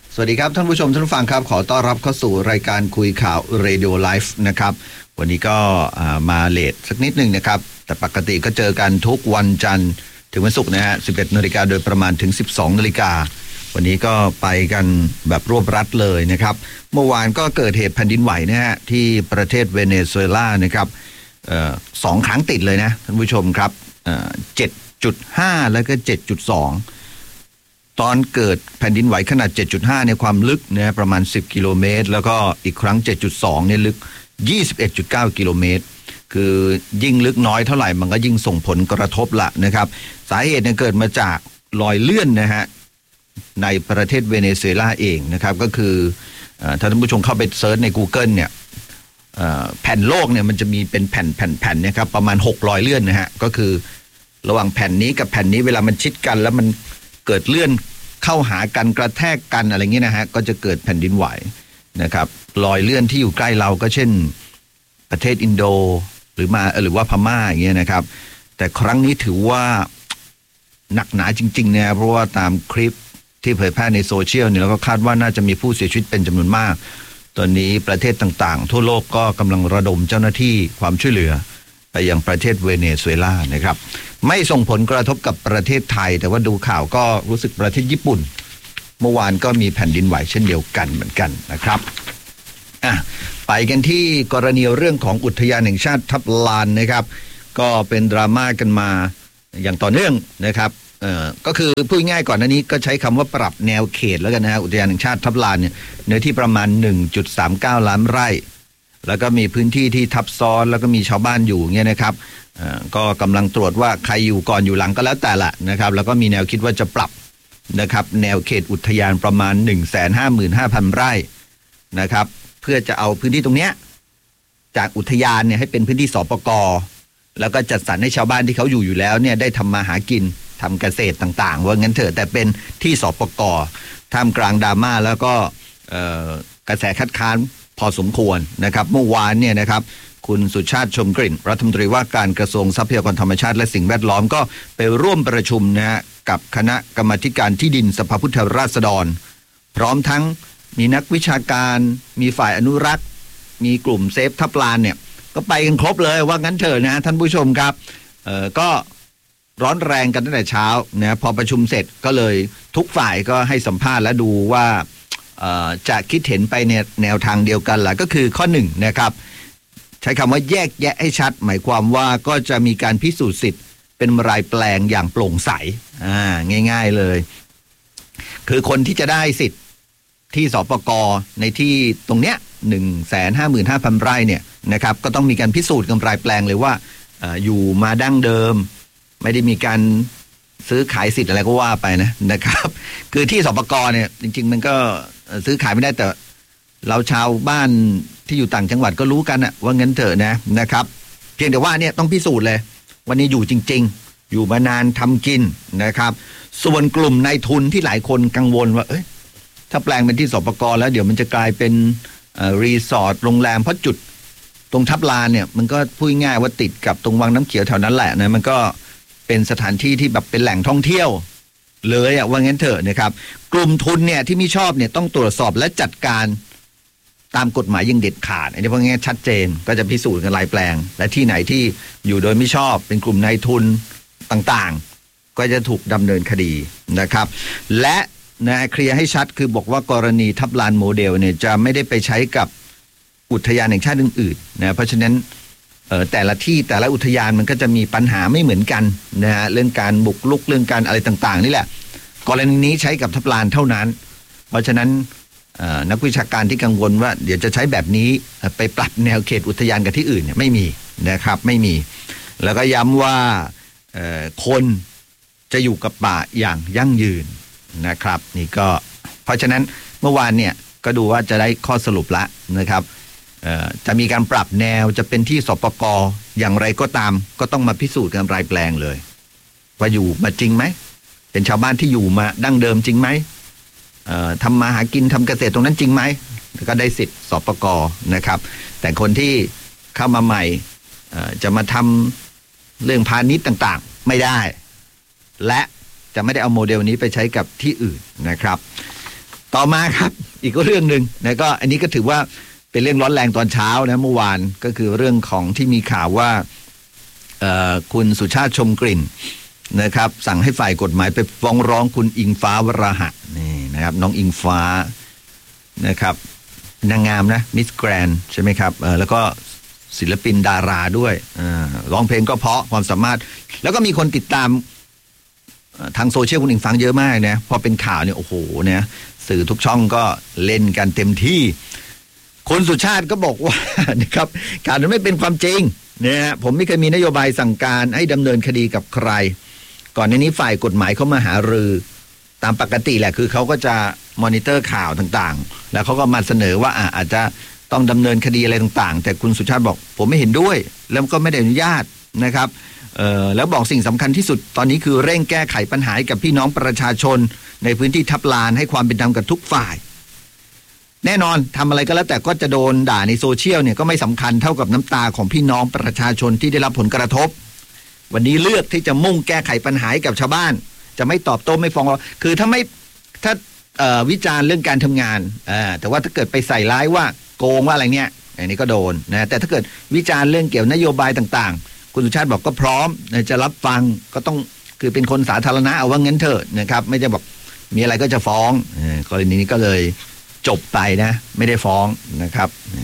สวัสดีครับท่านผู้ชมท่านผู้ฟังครับขอต้อนรับเข้าสู่รายการคุยข่าว Radio Live นะครับวันนี้ก็มาเลทสักนิดนึงนะครับแต่ปกติก็เจอกันทุกวันจันทร์ถึงวันศุกร์นะฮะ 11 นาฬิกาโดยประมาณถึง 12 นาฬิกาวันนี้ก็ไปกันแบบรวบรัดเลยนะครับเมื่อวานก็เกิดเหตุแผ่นดินไหวนะฮะที่ประเทศเวเนซุเอลานะครับ2 ครั้งติดเลยนะท่านผู้ชมครับ7.5 แล้วก็ 7.2 ตอนเกิดแผ่นดินไหวขนาด 7.5 ในความลึกนะประมาณ10กิโลเมตรแล้วก็อีกครั้ง 7.2 เนี่ยลึก 21.9 กิโลเมตรคือยิ่งลึกน้อยเท่าไหร่มันก็ยิ่งส่งผลกระทบละนะครับสาเหตุเนี่ยเกิดมาจากรอยเลื่อนนะฮะในประเทศเวเนซุเอลาเองนะครับก็คือถ้าท่านผู้ชมเข้าไปเซิร์ชใน Google เนี่ยแผ่นโลกเนี่ยมันจะมีเป็นแผ่นนะครับประมาณ6รอยเลื่อนนะฮะก็คือระหว่างแผ่นนี้กับแผ่นนี้เวลามันชิดกันแล้วมันเกิดเลื่อนเข้าหากันกระแทกกันอะไรเงี้ยนะฮะก็จะเกิดแผ่นดินไหวนะครับรอยเลื่อนที่อยู่ใกล้เราก็เช่นประเทศอินโดหรือว่าพม่าอย่างเงี้ยนะครับแต่ครั้งนี้ถือว่าหนักหนาจริงๆนะเพราะว่าตามคลิปที่เผยแพร่ในโซเชียลเนี่ยเราก็คาดว่าน่าจะมีผู้เสียชีวิตเป็นจำนวนมากตอนนี้ประเทศต่างๆทั่วโลกก็กำลังระดมเจ้าหน้าที่ความช่วยเหลือไปยังประเทศเวเนซุเอลานะครับไม่ส่งผลกระทบกับประเทศไทยแต่ว่าดูข่าวก็รู้สึกประเทศญี่ปุ่นเมื่อวานก็มีแผ่นดินไหวเช่นเดียวกันเหมือนกันนะครับไปกันที่กรณีเรื่องของอุทยานแห่งชาติทับลานนะครับก็เป็นดราม่ากันมาอย่างต่อเนื่องนะครับก็คือพูดง่ายก่อนหน้านี้ก็ใช้คำว่าปรับแนวเขตแล้วกันนะฮะอุทยานแห่งชาติทับลานเนี่ยเนื้อที่ประมาณ 1.39 ล้านไร่แล้วก็มีพื้นที่ที่ทับซ้อนแล้วก็มีชาวบ้านอยู่เงี้ยนะครับก็กำลังตรวจว่าใครอยู่ก่อนอยู่หลังก็แล้วแต่ละนะครับแล้วก็มีแนวคิดว่าจะปรับนะครับแนวเขตอุทยานประมาณ 155,000 ไร่นะครับเพื่อจะเอาพื้นที่ตรงเนี้ยจากอุทยานเนี่ยให้เป็นพื้นที่สปก.แล้วก็จัดสรรให้ชาวบ้านที่เขาอยู่แล้วเนี่ยได้ทำมาหากินทำเกษตรต่างๆว่างั้นเถอะแต่เป็นที่สปก.ท่ามกลางดราม่าแล้วก็กระแสคัดค้านพอสมควรนะครับเมื่อวานเนี่ยนะครับคุณสุชาติชมกลิ่นรัฐมนตรีว่าการกระทรวงทรัพยากรธรรมชาติและสิ่งแวดล้อมก็ไปร่วมประชุมนะฮะกับคณะกรรมาธิการที่ดินสภาผู้แทนราษฎรพร้อมทั้งมีนักวิชาการมีฝ่ายอนุรักษ์มีกลุ่มเซฟทับลานเนี่ยก็ไปกันครบเลยว่างั้นเถอะนะท่านผู้ชมครับก็ร้อนแรงกันตั้งแต่เช้านะพอประชุมเสร็จก็เลยทุกฝ่ายก็ให้สัมภาษณ์และดูว่าจะคิดเห็นไปในแนวทางเดียวกันแหละก็คือข้อหนึ่งนะครับใช้คำว่าแยกแยะให้ชัดหมายความว่าก็จะมีการพิสูจน์สิทธิ์เป็นรายแปลงอย่างโปร่งใสง่ายๆเลยคือคนที่จะได้สิทธิ์ที่สปก.ในที่ตรงเนี้ย 155,000 ไร่เนี่ยนะครับก็ต้องมีการพิสูจน์กันรายแปลงเลยว่าอยู่มาดั้งเดิมไม่ได้มีการซื้อขายสิทธิ์อะไรก็ว่าไปนะครับคือที่สปก.เนี่ยจริงๆมันก็ซื้อขายไม่ได้แต่เราชาวบ้านที่อยู่ต่างจังหวัดก็รู้กันนะว่างั้นเถอะนะครับเพียงแต่ว่าเนี่ยต้องพิสูจน์เลยวันนี้อยู่จริงๆอยู่มานานทำกินนะครับส่วนกลุ่มนายทุนที่หลายคนกังวลว่าถ้าแปลงเป็นที่สปก.แล้วเดี๋ยวมันจะกลายเป็นรีสอร์ทโรงแรมเพราะจุดตรงทับลานเนี่ยมันก็พูดง่ายว่าติดกับตรงวังน้ำเขียวแถวนั้นแหละนะมันก็เป็นสถานที่ที่แบบเป็นแหล่งท่องเที่ยวเลยว่างั้นเถอะนะครับกลุ่มทุนเนี่ยที่ไม่ชอบเนี่ยต้องตรวจสอบและจัดการตามกฎหมายอย่างเด็ดขาดอันนี้เพราะงั้นชัดเจนก็จะพิสูจน์กันรายแปลงและที่ไหนที่อยู่โดยไม่ชอบเป็นกลุ่มนายทุนต่างๆก็จะถูกดำเนินคดีนะครับและเคลียร์ให้ชัดคือบอกว่ากรณีทับลานโมเดลเนี่ยจะไม่ได้ไปใช้กับอุทยานแห่งชาติอื่นๆนะเพราะฉะนั้นแต่ละที่แต่ละอุทยานมันก็จะมีปัญหาไม่เหมือนกันนะฮะเรื่องการบุกรุกเรื่องการอะไรต่างๆนี่แหละกรณีนี้ใช้กับทับลานเท่านั้นเพราะฉะนั้นนักวิชาการที่กังวลว่าเดี๋ยวจะใช้แบบนี้ไปปรับแนวเขตอุทยานกับที่อื่นเนี่ยไม่มีนะครับไม่มีแล้วก็ย้ำว่าคนจะอยู่กับป่าอย่างยั่งยืนนะครับนี่ก็เพราะฉะนั้นเมื่อวานเนี่ยก็ดูว่าจะได้ข้อสรุปละนะครับจะมีการปรับแนวจะเป็นที่สปก.อย่างไรก็ตามก็ต้องมาพิสูจน์กันรายแปลงเลยว่าอยู่มาจริงไหมเป็นชาวบ้านที่อยู่มาดั้งเดิมจริงไหมทำมาหากินทำเกษตรตรงนั้นจริงไหมก็ได้สิทธิ์สปก.นะครับแต่คนที่เข้ามาใหม่จะมาทำเรื่องพาณิชย์ต่างๆไม่ได้และจะไม่ได้เอาโมเดลนี้ไปใช้กับที่อื่นนะครับต่อมาครับอีกเรื่องนึงนะก็อันนี้ก็ถือว่าเป็นเรื่องร้อนแรงตอนเช้านะเมื่อวานก็คือเรื่องของที่มีข่าวว่าคุณสุชาติชมกลิ่นนะครับสั่งให้ฝ่ายกฎหมายไปฟ้องร้องคุณอิงฟ้าวราหะนี่นะครับน้องอิงฟ้านะครับนางงามนะมิสแกรนใช่ไหมครับแล้วก็ศิลปินดาราด้วยร้องเพลงก็เพราะความสามารถแล้วก็มีคนติดตามทางโซเชียลคุณอิงฟ้าเยอะมากนะพอเป็นข่าวเนี่ยโอ้โหเนี่ยสื่อทุกช่องก็เล่นกันเต็มที่คุณสุชาติก็บอกว่านะครับข่าวนั้นไม่เป็นความจริงเนี่ยผมไม่เคยมีนโยบายสั่งการให้ดำเนินคดีกับใครก่อนในนี้ฝ่ายกฎหมายเขามาหารือตามปกติแหละคือเขาก็จะมอนิเตอร์ข่าวต่างๆแล้วเขาก็มาเสนอว่าอาจจะต้องดำเนินคดีอะไรต่างๆแต่คุณสุชาติบอกผมไม่เห็นด้วยแล้วก็ไม่ได้อนุญาตนะครับแล้วบอกสิ่งสำคัญที่สุดตอนนี้คือเร่งแก้ไขปัญหากับพี่น้องประชาชนในพื้นที่ทับลานให้ความเป็นธรรมกับทุกฝ่ายแน่นอนทำอะไรก็แล้วแต่ก็จะโดนด่าในโซเชียลเนี่ยก็ไม่สำคัญเท่ากับน้ำตาของพี่น้องประชาชนที่ได้รับผลกระทบวันนี้เลือกที่จะมุ่งแก้ไขปัญหากับชาวบ้านจะไม่ตอบโต้ไม่ฟ้องร้องคือถ้าวิจารณ์เรื่องการทำงานแต่ว่าถ้าเกิดไปใส่ร้ายว่าโกงว่าอะไรเนี่ยอันนี้ก็โดนนะแต่ถ้าเกิดวิจารณ์เรื่องเกี่ยวนโยบายต่างๆคุณสุชาติบอกก็พร้อมจะรับฟังก็ต้องคือเป็นคนสาธารณะเอาว่างั้นเถอะนะครับไม่จะบอกมีอะไรก็จะฟ้องกรณีนี้ก็เลยจบไปนะไม่ได้ฟ้องนะครับ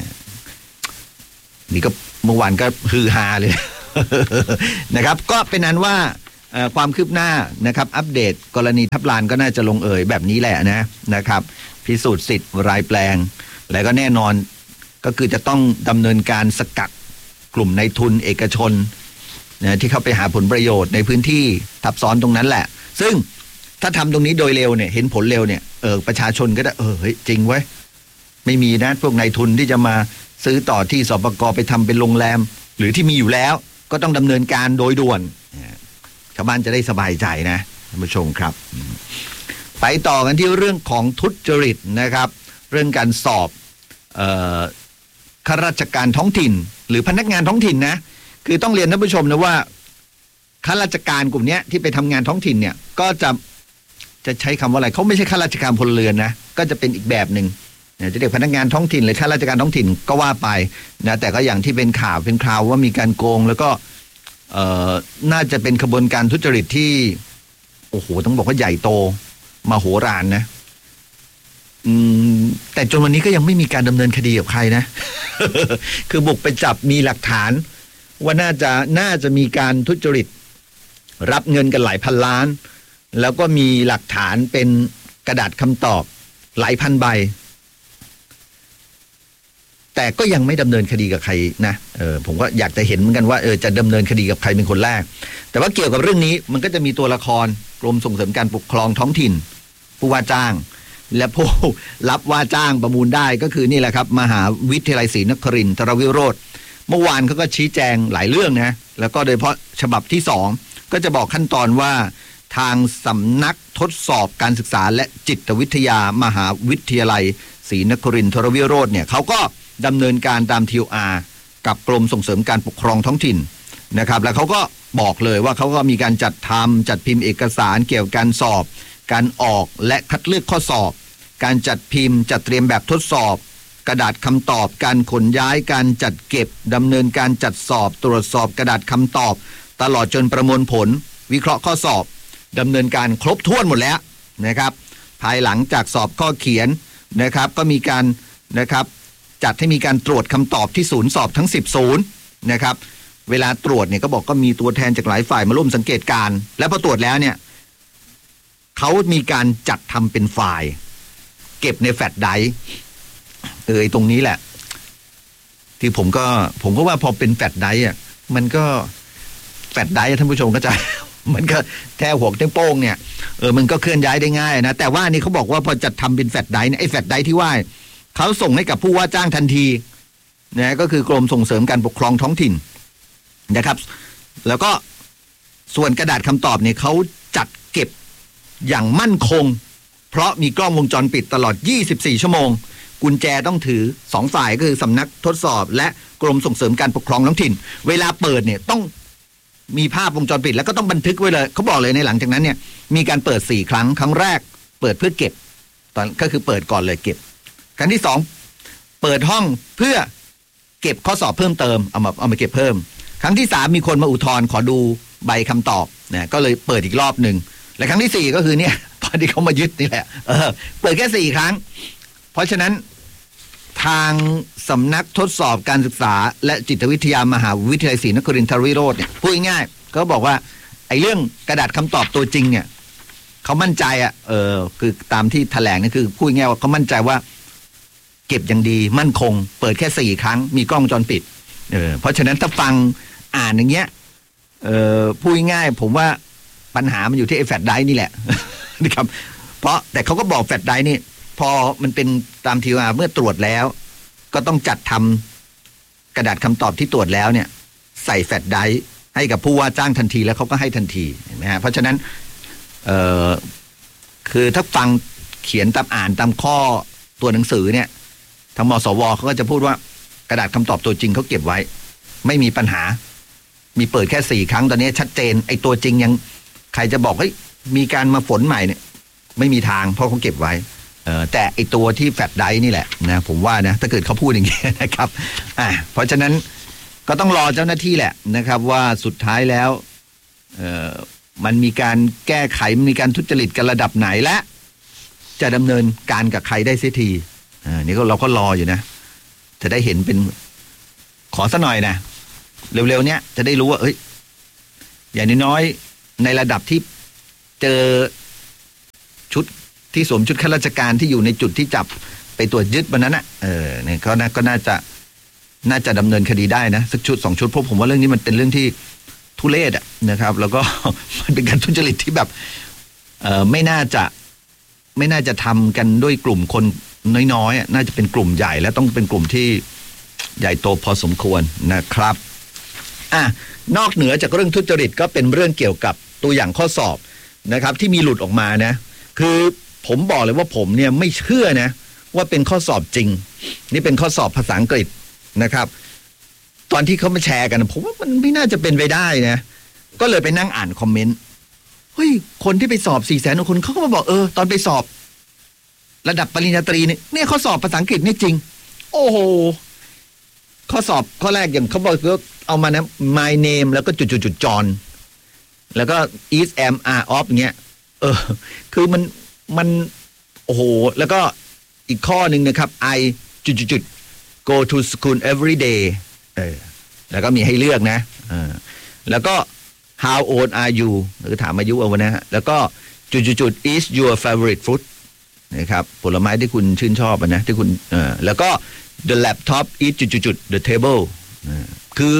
นี่ก็เมื่อวานก็ฮือฮาเลย นะครับก็เป็นนั้นว่าความคืบหน้านะครับอัปเดตกรณีทับลานก็น่าจะลงเอยแบบนี้แหละนะครับพิสูจน์สิทธิ์รายแปลงแล้วก็แน่นอนก็คือจะต้องดำเนินการสกัดกลุ่มนายทุนเอกชนนะที่เข้าไปหาผลประโยชน์ในพื้นที่ทับซ้อนตรงนั้นแหละซึ่งถ้าทำตรงนี้โดยเร็วเนี่ยเห็นผลเร็วเนี่ยประชาชนก็ได้เฮ้ยจริงเว้ยไม่มีนะพวกนายทุนที่จะมาซื้อต่อที่สปก.ไปทำเป็นโรงแรมหรือที่มีอยู่แล้วก็ต้องดำเนินการโดยด่วนชาวบ้านจะได้สบายใจนะท่านผู้ชมครับไปต่อกันที่เรื่องของทุจริตนะครับเรื่องการสอบข้าราชการท้องถิ่นหรือพนักงานท้องถิ่นนะคือต้องเรียนท่านผู้ชมนะว่าข้าราชการกลุ่มนี้ที่ไปทำงานท้องถิ่นเนี่ยก็จะใช้คำว่าอะไรเขาไม่ใช่ข้าราชการพลเรือนนะก็จะเป็นอีกแบบหนึ่งจะเรียกพนักงานท้องถิ่นหรือข้าราชการท้องถิ่นก็ว่าไปนะแต่ก็อย่างที่เป็นข่าวเป็นคราวว่ามีการโกงแล้วก็น่าจะเป็นขบวนการทุจริตที่โอ้โหต้องบอกว่าใหญ่โตมโหฬารนะแต่จนวันนี้ก็ยังไม่มีการดำเนินคดีกับใครนะ คือบุกไปจับมีหลักฐานว่าน่าจะมีการทุจริตรับเงินกันหลายพันล้านแล้วก็มีหลักฐานเป็นกระดาษคำตอบหลายพันใบแต่ก็ยังไม่ดำเนินคดีกับใครนะผมก็อยากจะเห็นเหมือนกันว่าจะดำเนินคดีกับใครเป็นคนแรกแต่ว่าเกี่ยวกับเรื่องนี้มันก็จะมีตัวละครกรมส่งเสริมการปกครองท้องถิ่นผู้ว่าจ้างและผู้รับว่าจ้างประมูลได้ก็คือนี่แหละครับมหาวิทยาลัยศรีนครินทรวิโรธเมื่อวานเขาก็ชี้แจงหลายเรื่องนะแล้วก็โดยเฉพาะฉบับที่2ก็จะบอกขั้นตอนว่าทางสำนักทดสอบการศึกษาและจิตวิทยามหาวิทยาลัยศรีนครินทรวิโรธเนี่ยเขาก็ดำเนินการตาม TOR กับกรมส่งเสริมการปกครองท้องถิ่นนะครับแล้วเขาก็บอกเลยว่าเขาก็มีการจัดพิมพ์เอกสารเกี่ยวกับการสอบการออกและคัดเลือกข้อสอบการจัดพิมพ์จัดเตรียมแบบทดสอบกระดาษคำตอบการขนย้ายการจัดเก็บดำเนินการจัดสอบตรวจสอบกระดาษคำตอบตลอดจนประมวลผลวิเคราะห์ข้อสอบดำเนินการครบถ้วนหมดแล้วนะครับภายหลังจากสอบข้อเขียนนะครับก็มีการนะครับจัดให้มีการตรวจคำตอบที่ศูนย์สอบทั้ง10ศูนย์นะครับเวลาตรวจเนี่ยก็บอกก็มีตัวแทนจากหลายฝ่ายมาร่วมสังเกตการณ์และพอตรวจแล้วเนี่ยเขามีการจัดทำเป็นไฟล์เก็บในแฟลชไดรฟ์ตรงนี้แหละที่ผมก็ว่าพอเป็นแฟลชไดรฟ์อ่ะมันก็แฟลชไดรฟ์ท่านผู้ชมก็จะ มันก็แค่หัวนิ้วโป้งเนี่ยมันก็เคลื่อนย้ายได้ง่ายนะแต่ว่านี่เขาบอกว่าพอจัดทำเป็นแฟลชไดรฟ์เนี่ยไอ้แฟลชไดรฟ์ที่ว่าเขาส่งให้กับผู้ว่าจ้างทันทีนะก็คือกรมส่งเสริมการปกครองท้องถิ่นนะครับแล้วก็ส่วนกระดาษคำตอบเนี่ยเขาจัดเก็บอย่างมั่นคงเพราะมีกล้องวงจรปิดตลอด24ชั่วโมงกุญแจต้องถือ2ฝ่ายก็คือสำนักทดสอบและกรมส่งเสริมการปกครองท้องถิ่นเวลาเปิดเนี่ยต้องมีภาพวงจรปิดแล้วก็ต้องบันทึกไว้เลยเขาบอกเลยในหลังจากนั้นเนี่ยมีการเปิด4ครั้งครั้งแรกเปิดเพื่อเก็บตอนก็คือเปิดก่อนเลยเก็บครั้งที่สองเปิดห้องเพื่อเก็บข้อสอบเพิ่มเติมเอามาเก็บเพิ่มครั้งที่สามมีคนมาอุทธรณ์ขอดูใบคำตอบนะก็เลยเปิดอีกรอบหนึ่งและครั้งที่สี่ก็คือเนี่ยตอนที่เขามายึดนี่แหละเปิดแค่4 ครั้งเพราะฉะนั้นทางสำนักทดสอบการศึกษาและจิตวิทยามหาวิทยาลัยศรีนครินทรวิโรจน์เนี่ยพูดง่ายๆก็บอกว่าไอ้เรื่องกระดาษคำตอบตัวจริงเนี่ยเขามั่นใจคือตามที่แถลงนี่คือพูดง่ายว่าเขามั่นใจว่าเก็บอย่างดีมั่นคงเปิดแค่4 ครั้งมีกล้องวงจรปิดเพราะฉะนั้นถ้าฟังอ่านอย่างเงี้ยพูดง่ายผมว่าปัญหามันอยู่ที่ไอ้แฟลชไดรฟ์นี่แหละ นะครับเพราะแต่เขาก็บอกแฟลชไดรฟ์นี่พอมันเป็นตามทีว่าเมื่อตรวจแล้วก็ต้องจัดทำกระดาษคำตอบที่ตรวจแล้วเนี่ยใส่แฟลชไดรฟ์ให้กับผู้ว่าจ้างทันทีแล้วเขาก็ให้ทันทีเห็นไหมฮะเพราะฉะนั้นคือถ้าฟังเขียนตามอ่านตามข้อตัวหนังสือเนี่ยทางมสวเขาก็จะพูดว่ากระดาษคำตอบตัวจริงเขาเก็บไว้ไม่มีปัญหามีเปิดแค่4 ครั้งตอนนี้ชัดเจนไอ้ตัวจริงยังใครจะบอกเฮ้ยมีการมาฝนใหม่เนี่ยไม่มีทางเพราะเขาเก็บไว้แต่ไอ้ตัวที่แฟลชไดรฟ์นี่แหละนะผมว่านะถ้าเกิดเขาพูดอย่างนี้นะครับเพราะฉะนั้นก็ต้องรอเจ้าหน้าที่แหละนะครับว่าสุดท้ายแล้วมันมีการแก้ไขมีการทุจริตกันระดับไหนและจะดำเนินการกับใครได้เสียทีนี่ก็เราก็รออยู่นะจะได้เห็นเป็นขอสักหน่อยนะเร็วๆเนี้ยจะได้รู้ว่าอย่างน้อยๆในระดับที่เจอชุดที่สวมชุดข้าราชการที่อยู่ในจุดที่จับไปตรวจยึดวันนั้นเนี่ยก็น่าจะดำเนินคดีได้นะสักชุด2 ชุดเพราะผมว่าเรื่องนี้มันเป็นเรื่องที่ทุเรศนะครับแล้วก็ มันเป็นการทุจริตที่แบบไม่น่าจะทำกันด้วยกลุ่มคนน้อยๆน่าจะเป็นกลุ่มใหญ่และต้องเป็นกลุ่มที่ใหญ่โตพอสมควรนะครับนอกเหนือจากเรื่องทุจริตก็เป็นเรื่องเกี่ยวกับตัวอย่างข้อสอบนะครับที่มีหลุดออกมานะคือผมบอกเลยว่าผมเนี่ยไม่เชื่อนะว่าเป็นข้อสอบจริงนี่เป็นข้อสอบภาษาอังกฤษนะครับตอนที่เขามาแชร์กันผมว่ามันไม่น่าจะเป็นไปได้นะก็เลยไปนั่งอ่านคอมเมนต์เฮ้ยคนที่ไปสอบ400,000 คนเขาก็มาบอกตอนไปสอบระดับปริญญาตรีเนี่ยข้อสอบภาษาอังกฤษนี่จริงโอ้โหข้อสอบข้อแรกอย่างเขาบอกว่าเอามานะ my name แล้วก็จุดๆจอนแล้วก็ is am are of เงี้ยคือมันโอ้โหแล้วก็อีกข้อหนึ่งนะครับ Iจุดๆ go to school every day แล้วก็มีให้เลือกนะแล้วก็ how old are you หรือถามอายุเอานะฮะแล้วก็จุดๆ is your favorite fruit นะครับผลไม้ที่คุณชื่นชอบนะที่คุณแล้วก็ the laptop isจุดๆ the table คือ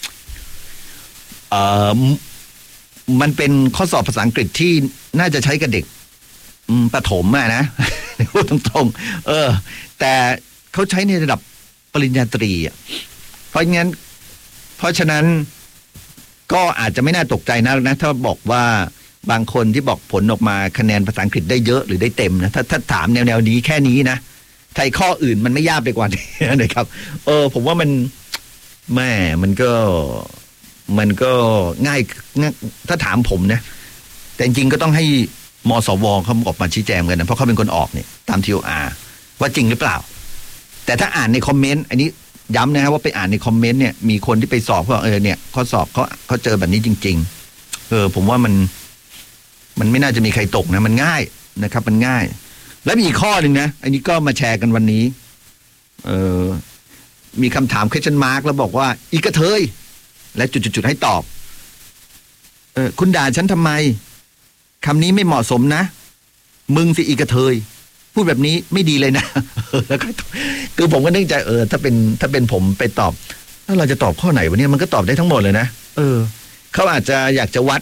มันเป็นข้อสอบภาษาอังกฤษที่น่าจะใช้กับเด็กประถมนะพูดตรงๆแต่เขาใช้ในระดับปริญญาตรีเพราะฉะนั้นก็อาจจะไม่น่าตกใจนะถ้าบอกว่าบางคนที่บอกผลออกมาคะแนนภาษาอังกฤษได้เยอะหรือได้เต็มนะถ้าถามแนวนี้แค่นี้นะไทยข้ออื่นมันไม่ยากไปกว่านี้นะครับผมว่ามันก็ง่ายถ้าถามผมนะแต่จริงๆก็ต้องให้มสวเขาออกมาชี้แจงกันนะเพราะเขาเป็นคนออกเนี่ยตาม TOR ว่าจริงหรือเปล่าแต่ถ้าอ่านในคอมเมนต์อันนี้ย้ำนะครับว่าไปอ่านในคอมเมนต์เนี่ยมีคนที่ไปสอบเขาเนี่ยข้อสอบเขาเจอแบบนี้จริงๆผมว่ามันไม่น่าจะมีใครตกนะมันง่ายนะครับมันง่ายแล้วมีอีกข้อหนึ่งนะอันนี้ก็มาแชร์กันวันนี้มีคำถาม question mark แล้วบอกว่าอีกระเทยและจุดๆให้ตอบคุณด่าฉันทำไมคำนี้ไม่เหมาะสมนะมึงสิอีกระเทยพูดแบบนี้ไม่ดีเลยนะแล้วก็คือผมก็นึกใจถ้าเป็นผมไปตอบแล้วเราจะตอบข้อไหนวะเนี่ยมันก็ตอบได้ทั้งหมดเลยนะเขาอาจจะอยากจะวัด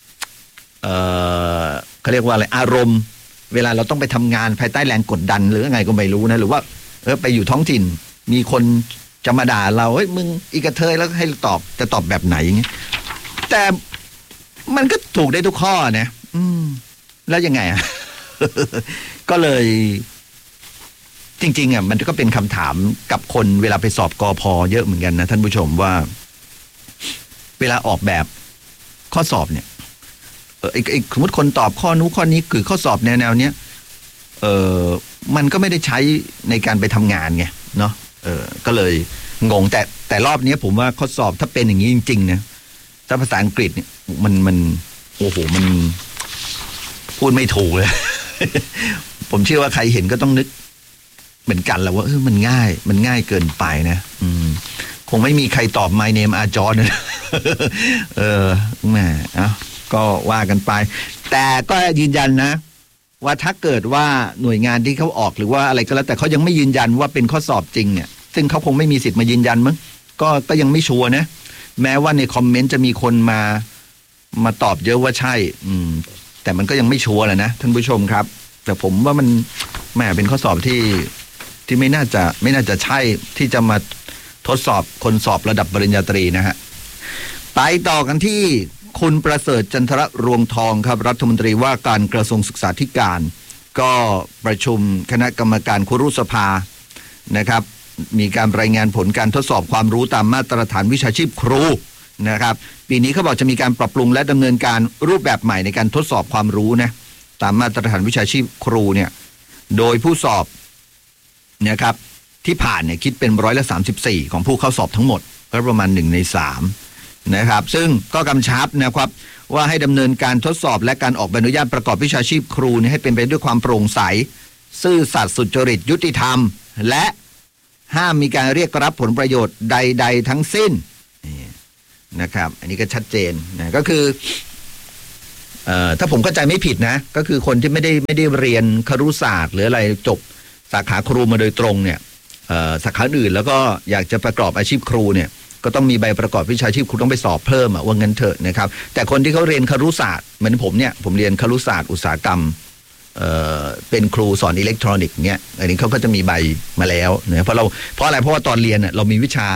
เขาเรียกว่าอะไรอารมณ์เวลาเราต้องไปทำงานภายใต้แรงกดดันหรือไงก็ไม่รู้นะหรือว่าไปอยู่ท้องถิ่นมีคนจะมาด่าเราเฮ้ยมึงอีกระเทยแล้วให้ตอบจะตอบแบบไหนอย่างเงี้ยแต่มันก็ถูกได้ทุกข้อนะแล้วยังไงก็เลยจริงๆมันก็เป็นคำถามกับคนเวลาไปสอบกพ.เยอะเหมือนกันนะท่านผู้ชมว่าเวลาออกแบบข้อสอบเนี่ยสมมติคนตอบข้อนู้นข้อนี้คือข้อสอบแนวเนี้ยมันก็ไม่ได้ใช้ในการไปทำงานไงเนาะก็เลยงงแต่รอบนี้ผมว่าข้อสอบถ้าเป็นอย่างนี้จริงๆนะถ้าภาษาอังกฤษเนี่ยมันโอ้โหมันพูดไม่ถูกเลย ผมเชื่อว่าใครเห็นก็ต้องนึกเหมือนกันแหละว่ามันง่ายเกินไปนะคงไม่มีใครตอบ My name อาจอร์นะ แหมก็ว่ากันไปแต่ก็ยืนยันนะว่าถ้าเกิดว่าหน่วยงานที่เขาออกหรือว่าอะไรก็แล้วแต่เขายังไม่ยืนยันว่าเป็นข้อสอบจริงเนี่ยซึ่งเขาคงไม่มีสิทธิ์มายืนยันมั้งก็ยังไม่ชัวร์นะแม้ว่าในคอมเมนต์จะมีคนมาตอบเยอะว่าใช่แต่มันก็ยังไม่ชัวร์แหละนะท่านผู้ชมครับแต่ผมว่ามันแหมเป็นข้อสอบที่ไม่น่าจะใช่ที่จะมาทดสอบคนสอบระดับปริญญาตรีนะฮะไปต่อกันที่คุณประเสริฐจันทรรวงทองครับรัฐมนตรีว่าการกระทรวงศึกษาธิการก็ประชุมคณะกรรมการครุสภานะครับมีการรายงานผลการทดสอบความรู้ตามมาตรฐานวิชาชีพครูนะครับปีนี้เขาบอกจะมีการปรับปรุงและดำเนินการรูปแบบใหม่ในการทดสอบความรู้นะตามมาตรฐานวิชาชีพครูเนี่ยโดยผู้สอบนะครับที่ผ่านเนี่ยคิดเป็น34%ของผู้เข้าสอบทั้งหมดก็ประมาณ1 ใน 3นะครับซึ่งก็กำชับนะครับว่าให้ดำเนินการทดสอบและการออกใบอนุญาตประกอบวิชาชีพครูให้เป็นไปด้วยความโปร่งใสซื่อสัตย์สุจริตยุติธรรมและห้ามมีการเรียกรับผลประโยชน์ใดๆทั้งสิ้นนะครับอันนี้ก็ชัดเจนนะก็คือถ้าผมเข้าใจไม่ผิดนะก็คือคนที่ไม่ได้เรียนครุศาสตร์หรืออะไรจบสาขาครูมาโดยตรงเนี่ยสาขาอื่นแล้วก็อยากจะประกอบอาชีพครูเนี่ยก็ต้องมีใบประกอบวิชาชีพครูต้องไปสอบเพิ่มว่างั้นเถอะนะครับแต่คนที่เขาเรียนครุศาสตร์เหมือนผมเนี่ยผมเรียนครุศาสตร์อุตสาหกรรมเป็นครูสอนอิเล็กทรอนิกส์เนี่ยอันนี้เขาก็จะมีใบมาแล้วเนี่ยเพราะอะไรเพราะว่าตอนเรียนเนี่ยเรามีวิชา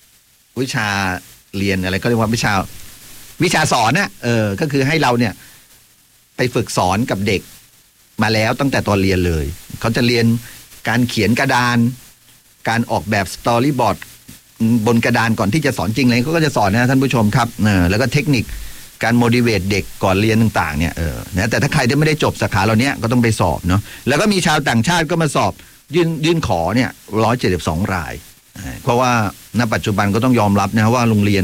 เรียนอะไรก็เรียกว่าวิชาสอนน่ะก็คือให้เราเนี่ยไปฝึกสอนกับเด็กมาแล้วตั้งแต่ตอนเรียนเลยเขาจะเรียนการเขียนกระดานการออกแบบสตอรี่บอร์ดบนกระดานก่อนที่จะสอนจริงเลยเขาก็จะสอนนะท่านผู้ชมครับแล้วก็เทคนิคการโมดิเวตเด็กก่อนเรียนต่างๆเนี่ยนะแต่ถ้าใครที่ไม่ได้จบสาขาเหล่านี้ก็ต้องไปสอบเนาะแล้วก็มีชาวต่างชาติก็มาสอบยื่นขอเนี่ย172 รายเพราะว่าณปัจจุบันก็ต้องยอมรับนะว่าโรงเรียน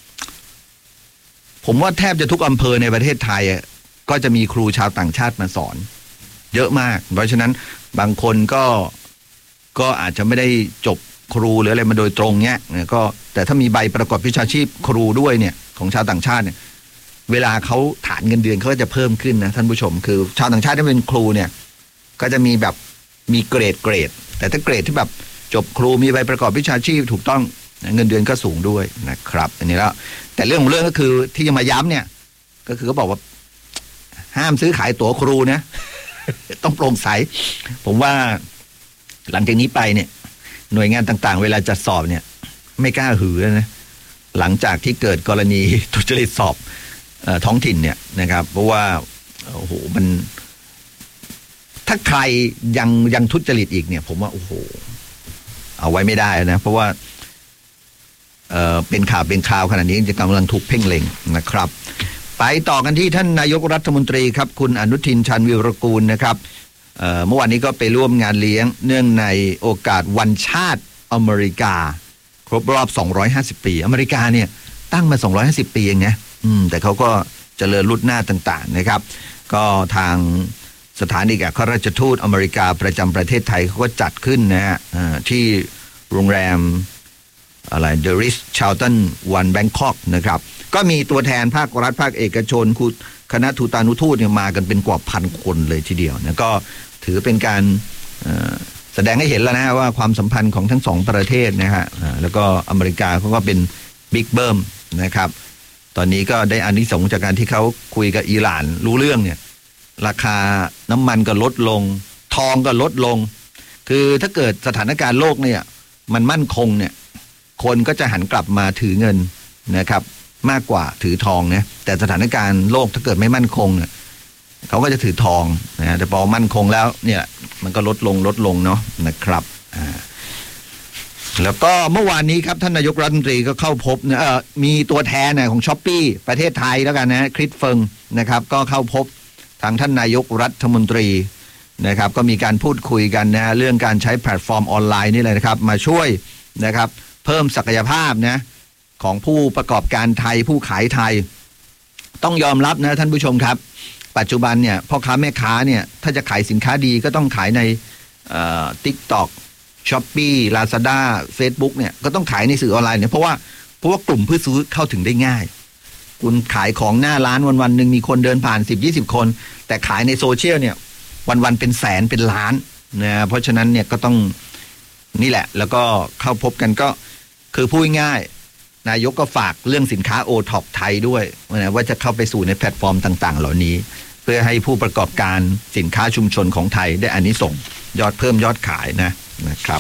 ผมว่าแทบจะทุกอำเภอในประเทศไทยก็จะมีครูชาวต่างชาติมาสอนเยอะมากเพราะฉะนั้นบางคนก็อาจจะไม่ได้จบครูหรืออะไรมาโดยตรงเนี้ยก็แต่ถ้ามีใบประกอบวิชาชีพครูด้วยเนี่ยของชาวต่างชาติเนี่ยเวลาเขาฐานเงินเดือนเขาก็จะเพิ่มขึ้นนะท่านผู้ชมคือชาวต่างชาติที่เป็นครูเนี่ยก็จะมีแบบมีเกรดแต่ถ้าเกรดที่แบบจบครูมีใบประกอบวิชาชีพถูกต้องเงินเดือนก็สูงด้วยนะครับอันนี้แล้วแต่เรื่องของเรื่องก็คือที่จะมาย้ำเนี่ยก็คือเขาบอกว่าห้ามซื้อขายตั๋วครูนะ ต้องโปร่งใสผมว่าหลังจากนี้ไปเนี่ยหน่วยงานต่างๆเวลาจัดสอบเนี่ยไม่กล้าหือนะหลังจากที่เกิดกรณีทุจริตสอบท้องถิ่นเนี่ยนะครับเพราะว่าโอ้โหมันถ้าใครยังทุจริตอีกเนี่ยผมว่าโอ้โหเอาไว้ไม่ได้นะเพราะว่าเป็นข่าวขนาดนี้จะกำลังถูกเพ่งเล็งนะครับไปต่อกันที่ท่านนายกรัฐมนตรีครับคุณอนุทินชาญวีรกูลนะครับเมื่อวานนี้ก็ไปร่วมงานเลี้ยงเนื่องในโอกาสวันชาติอเมริกาครบรอบ250 ปีอเมริกาเนี่ยตั้งมา250 ปีเองนะแต่เขาก็เจริญรุ่นหน้าต่างๆนะครับก็ทางสถานเอกอัครราชทูตอเมริกาประจำประเทศไทยเขาก็จัดขึ้นนะฮะที่โรงแรมอะไรเดริสชาลตันวันแบงคอกนะครับก็มีตัวแทนภาครัฐภาคเอกชนคณะทูตานุทูตเนี่ยมากันเป็นกว่า1,000 คนเลยทีเดียวนะก็ถือเป็นการแสดงให้เห็นแล้วนะว่าความสัมพันธ์ของทั้งสองประเทศนะฮะแล้วก็อเมริกาเขาก็เป็นบิ๊กเบิ้มนะครับตอนนี้ก็ได้อานิสงส์จากการที่เขาคุยกับอิหร่านรู้เรื่องเนี่ยราคาน้ำมันก็ลดลงทองก็ลดลงคือถ้าเกิดสถานการณ์โลกเนี่ยมันมั่นคงเนี่ยคนก็จะหันกลับมาถือเงินนะครับมากกว่าถือทองนะแต่สถานการณ์โลกถ้าเกิดไม่มั่นคงเนี่ยเขาก็จะถือทองนะแต่พอมั่นคงแล้วเนี่ยมันก็ลดลงเนาะนะครับแล้วก็เมื่อวานนี้ครับท่านนายกรัฐมนตรีก็เข้าพบนะมีตัวแทนของ Shopee ประเทศไทยแล้วกันนะคริสเฟิงนะครับก็เข้าพบทางท่านนายกรัฐมนตรีนะครับก็มีการพูดคุยกันนะเรื่องการใช้แพลตฟอร์มออนไลน์นี่เลยนะครับมาช่วยนะครับเพิ่มศักยภาพนะของผู้ประกอบการไทยผู้ขายไทยต้องยอมรับนะท่านผู้ชมครับปัจจุบันเนี่ยพ่อค้าแม่ค้าเนี่ยถ้าจะขายสินค้าดีก็ต้องขายในTikTok Shopee Lazada Facebook เนี่ยก็ต้องขายในสื่อออนไลน์เนี่ยเพราะว่ากลุ่มผู้ซื้อเข้าถึงได้ง่ายคุณขายของหน้าร้านวันๆหนึ่งมีคนเดินผ่าน 10-20 คนแต่ขายในโซเชียลเนี่ยวันๆเป็นแสนเป็นล้านนะเพราะฉะนั้นเนี่ยก็ต้องนี่แหละแล้วก็เข้าพบกันก็คือพูดง่ายนายกก็ฝากเรื่องสินค้า O-Top ไทยด้วยนะว่าจะเข้าไปสู่ในแพลตฟอร์มต่างๆเหล่านี้เพื่อให้ผู้ประกอบการสินค้าชุมชนของไทยได้อานิสงส์ยอดเพิ่มยอดขายนะครับ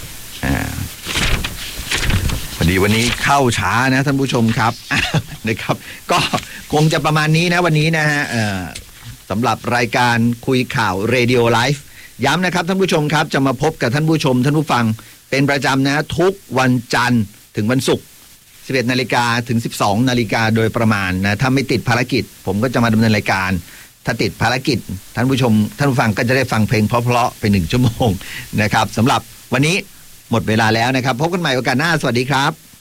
พอดีวันนี้เข้าช้านะท่านผู้ชมครับนะครับก็คงจะประมาณนี้นะวันนี้นะฮะสำหรับรายการคุยข่าวเรดิโอไลฟ์ย้ำนะครับท่านผู้ชมครับจะมาพบกับท่านผู้ชมท่านผู้ฟังเป็นประจำนะทุกวันจันทร์ถึงวันศุกร์ 11 นาฬิกาถึง 12 นาฬิกาโดยประมาณนะถ้าไม่ติดภารกิจผมก็จะมาดำเนินรายการถ้าติดภารกิจท่านผู้ชมท่านผู้ฟังก็จะได้ฟังเพลงเพราะๆไป1 ชั่วโมงนะครับสำหรับวันนี้หมดเวลาแล้วนะครับพบกันใหม่โอกาสหน้าสวัสดีครับ